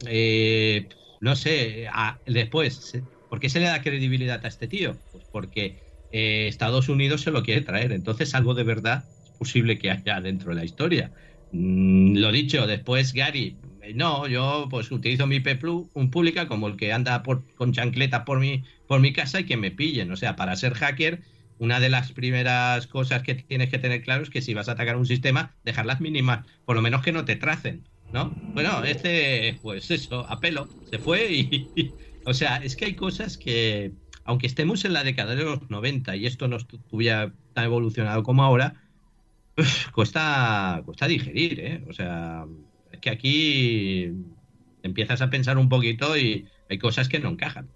Eh, no sé, a, después, ¿por qué se le da credibilidad a este tío? Pues porque eh, Estados Unidos se lo quiere traer. Entonces algo de verdad es posible que haya dentro de la historia. Mm, lo dicho, después Gary, no, yo pues utilizo mi I P pública como el que anda por, con chancletas por mi, por mi casa y que me pillen. O sea, para ser hacker, una de las primeras cosas que tienes que tener claro es que si vas a atacar un sistema, dejar las mínimas, por lo menos que no te tracen, ¿no? Bueno, este, pues eso, a pelo, se fue y, y... O sea, es que hay cosas que, aunque estemos en la década de los noventa y esto no estuviera tan evolucionado como ahora, uf, cuesta, cuesta digerir, ¿eh? O sea... Es que aquí empiezas a pensar un poquito y hay cosas que no encajan.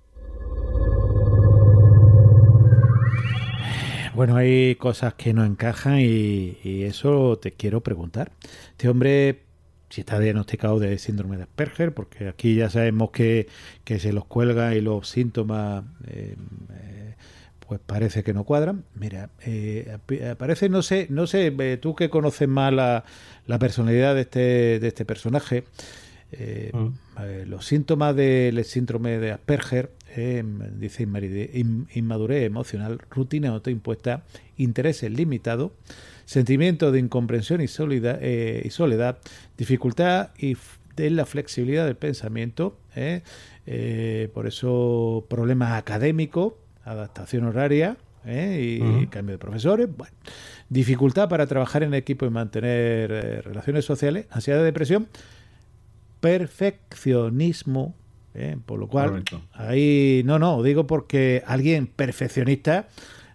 Bueno, hay cosas que no encajan y, y eso te quiero preguntar. Este hombre, si está diagnosticado de síndrome de Asperger, porque aquí ya sabemos que, que se los cuelga y los síntomas eh, eh, pues parece que no cuadran. Mira, eh, parece, no sé, no sé, eh, tú que conoces más la, la personalidad de este, de este personaje, eh, mm. eh, los síntomas del síndrome de Asperger, eh, dice inmadurez emocional, rutina autoimpuesta, intereses limitados, sentimiento de incomprensión y soledad, eh, y soledad dificultad y de la flexibilidad del pensamiento, eh, eh, por eso problemas académicos, adaptación horaria ¿eh? y uh-huh. cambio de profesores, bueno, dificultad para trabajar en equipo y mantener eh, relaciones sociales, ansiedad, depresión, perfeccionismo, ¿eh? Por lo cual, Correcto. ahí, no, no, digo porque alguien perfeccionista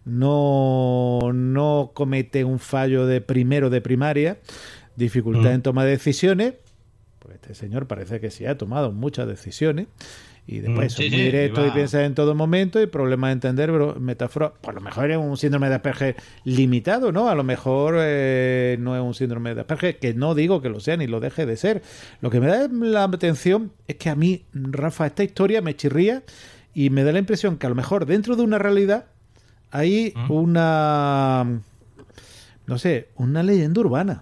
no, no comete un fallo de primero de primaria, dificultad Mm. en toma de decisiones, pues este señor parece que sí ha tomado muchas decisiones. Y después Mm, son sí, muy sí, directos y iba. piensan en todo momento y problemas de entender, pero metáfora, pues a lo mejor es un síndrome de Asperger limitado, ¿no? A lo mejor eh, no es un síndrome de Asperger, que no digo que lo sea ni lo deje de ser. Lo que me da la atención es que a mí, Rafa, esta historia me chirría y me da la impresión que a lo mejor dentro de una realidad hay Mm. una, no sé, una leyenda urbana.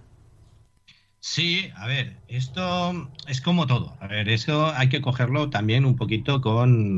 Sí, a ver, esto es como todo. A ver, eso hay que cogerlo también un poquito con,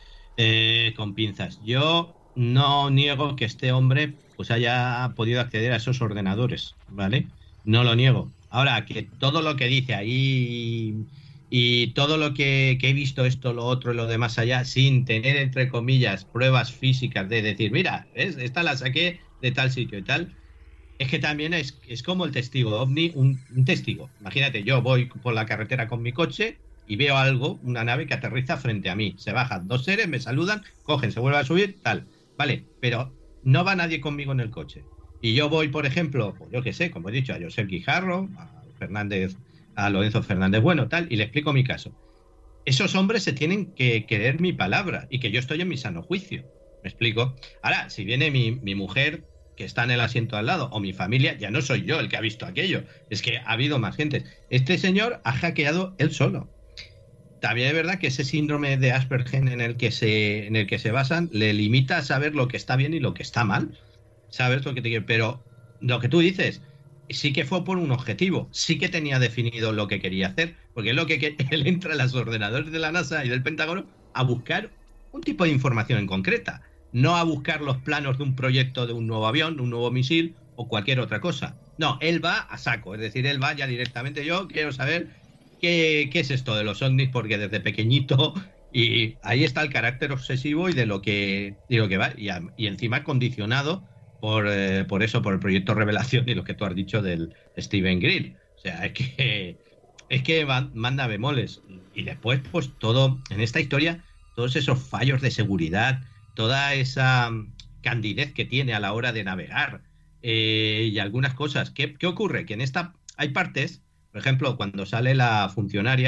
eh, con pinzas. Yo no niego que este hombre pues haya podido acceder a esos ordenadores, ¿vale? No lo niego. Ahora, que todo lo que dice ahí y todo lo que, que he visto esto, lo otro y lo demás allá, sin tener, entre comillas, pruebas físicas de decir, mira, ¿ves? Esta la saqué de tal sitio y tal. Es que también es, es como el testigo ovni, un, un testigo. Imagínate, yo voy por la carretera con mi coche y veo algo, una nave que aterriza frente a mí. Se bajan dos seres, me saludan, cogen, se vuelven a subir, tal. Vale, pero no va nadie conmigo en el coche. Y yo voy, por ejemplo, pues yo qué sé, como he dicho, a Josep Guijarro, a Fernández, a Lorenzo Fernández Bueno, tal, y le explico mi caso. Esos hombres se tienen que creer mi palabra y que yo estoy en mi sano juicio. ¿Me explico? Ahora, si viene mi, mi mujer que está en el asiento al lado o mi familia, ya no soy yo el que ha visto aquello. Es que ha habido más gente. Este señor ha hackeado él solo. También es verdad que ese síndrome de Asperger en el que se, en el que se basan le limita a saber lo que está bien y lo que está mal. ¿Sabes lo que te quiero? Pero lo que tú dices, sí que fue por un objetivo, sí que tenía definido lo que quería hacer, porque es lo que, que él entra a los ordenadores de la NASA y del Pentágono a buscar un tipo de información en concreta, no a buscar los planos de un proyecto de un nuevo avión, un nuevo misil o cualquier otra cosa. No, él va a saco, es decir, él va ya directamente, yo quiero saber qué, qué es esto de los ovnis, porque desde pequeñito, y ahí está el carácter obsesivo y de lo que, de lo que va, y, a, y encima condicionado por, eh, por eso, por el proyecto Revelación y lo que tú has dicho del Steven Grill. O sea, es que es que va, manda bemoles. Y después, pues todo, en esta historia, todos esos fallos de seguridad, toda esa candidez que tiene a la hora de navegar eh, y algunas cosas. ¿Qué, ¿Qué ocurre? Que en esta hay partes, por ejemplo, cuando sale la funcionaria